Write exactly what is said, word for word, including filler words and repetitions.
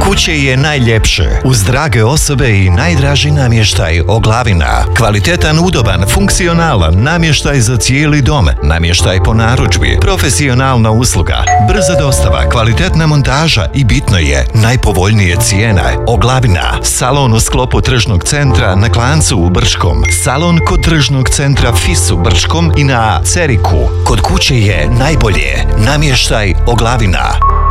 kuće je najljepše, uz drage osobe i najdraži namještaj Oglavina. Kvalitetan, udoban, funkcionalan namještaj za cijeli dom, namještaj po narudžbi, profesionalna usluga, brza dostava, kvalitetna montaža i bitno je, najpovoljnije cijene. Oglavina, salon u sklopu tržnog centra na Klancu u Brčkom, salon kod tržnog centra Fis u Brčkom i na Ceriku. Kod kuće je najbolje, namještaj Oglavina.